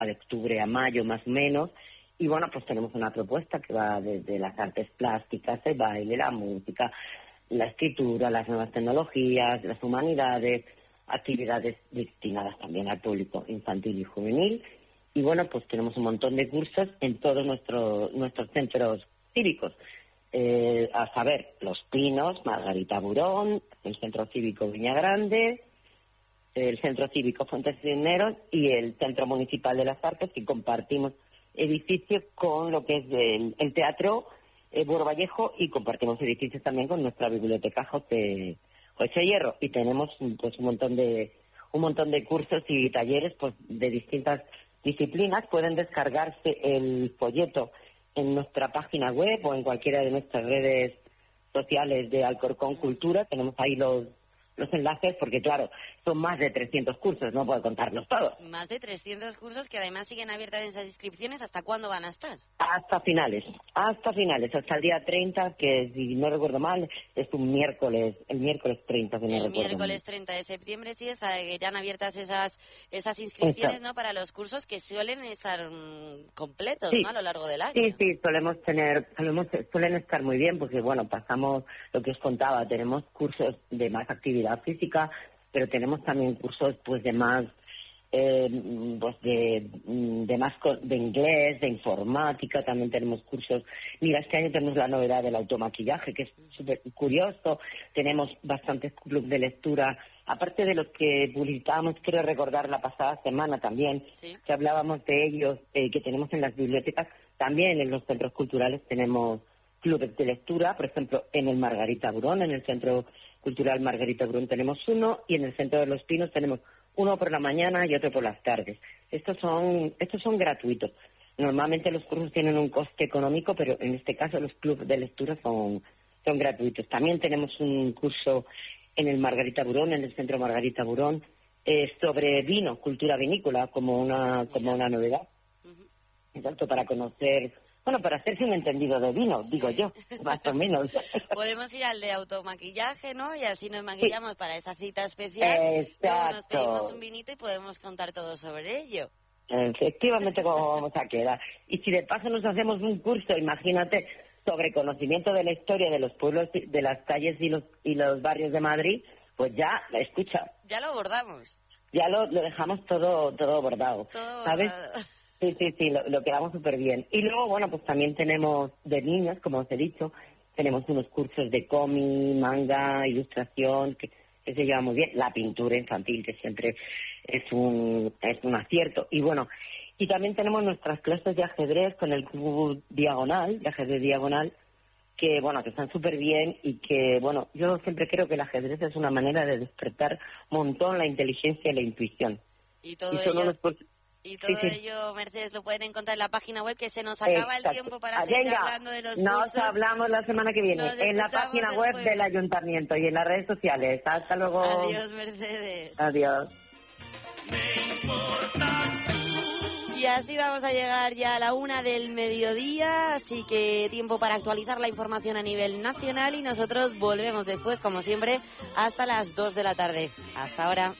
de octubre a mayo más o menos. Y bueno, pues tenemos una propuesta que va desde las artes plásticas, el baile, la música, la escritura, las nuevas tecnologías, las humanidades, actividades destinadas también al público infantil y juvenil. Y bueno, pues tenemos un montón de cursos en todos nuestros centros cívicos. A saber, Los Pinos, Margarita Burón, el Centro Cívico Viña Grande, el Centro Cívico Fuentes Cisneros y el Centro Municipal de las Artes, que compartimos edificio con lo que es el Teatro Buero Vallejo, y compartimos edificios también con nuestra biblioteca José Hierro, y tenemos pues un montón de cursos y talleres pues de distintas disciplinas. Pueden descargarse el folleto en nuestra página web o en cualquiera de nuestras redes sociales de Alcorcón Cultura. Tenemos ahí los enlaces, porque claro, son más de 300 cursos, no puedo contarlos todos. Más de 300 cursos que además siguen abiertas esas inscripciones. ¿Hasta cuándo van a estar? Hasta finales, hasta el día 30, que si no recuerdo mal, es el miércoles 30. El miércoles 30 de septiembre, sí, ya han abiertas esas inscripciones. Eso. ¿No? Para los cursos que suelen estar completos, sí, ¿no? A lo largo del año. Sí, suelen estar muy bien, porque bueno, pasamos lo que os contaba, tenemos cursos de más actividad física, pero tenemos también cursos pues de más de inglés, de informática. También tenemos cursos. Mira, este año tenemos la novedad del automaquillaje, que es súper curioso. Tenemos bastantes clubes de lectura, aparte de los que publicábamos, quiero recordar la pasada semana también, sí, que hablábamos de ellos, que tenemos en las bibliotecas. También en los centros culturales tenemos clubes de lectura. Por ejemplo, en el Margarita Burón, en el Centro Cultural Margarita Burón tenemos uno, y en el Centro de los Pinos tenemos uno por la mañana y otro por las tardes. Estos son gratuitos. Normalmente los cursos tienen un coste económico, pero en este caso los clubes de lectura son gratuitos. También tenemos un curso en el Margarita Burón, en el Centro Margarita Burón, sobre vino, cultura vinícola, como una novedad. Exacto, para conocer. Bueno, para hacerse un entendido de vino, sí, digo yo, más o menos. Podemos ir al de automaquillaje, ¿no? Y así nos maquillamos, sí, para esa cita especial. Exacto. Luego nos pedimos un vinito y podemos contar todo sobre ello. Efectivamente, cómo vamos a quedar. Y si de paso nos hacemos un curso, imagínate, sobre conocimiento de la historia de los pueblos, de las calles y los barrios de Madrid, pues ya, escucha. Ya lo abordamos. Ya lo dejamos todo abordado, ¿sabes? Bordado. Sí, lo quedamos súper bien. Y luego, bueno, pues también tenemos de niños, como os he dicho, tenemos unos cursos de cómic, manga, ilustración, que se lleva muy bien. La pintura infantil, que siempre es un acierto. Y bueno, y también tenemos nuestras clases de ajedrez con el Club Diagonal, de ajedrez diagonal, que bueno, que están súper bien, y que bueno, yo siempre creo que el ajedrez es una manera de despertar un montón la inteligencia y la intuición. Y todo ello, Mercedes, lo pueden encontrar en la página web, que se nos acaba el tiempo para seguir hablando de los cursos. Nos hablamos la semana que viene en la página web del Ayuntamiento y en las redes sociales. Hasta luego. Adiós, Mercedes. Adiós. Y así vamos a llegar ya a la 1 del mediodía, así que tiempo para actualizar la información a nivel nacional, y nosotros volvemos después, como siempre, hasta las 2 de la tarde. Hasta ahora.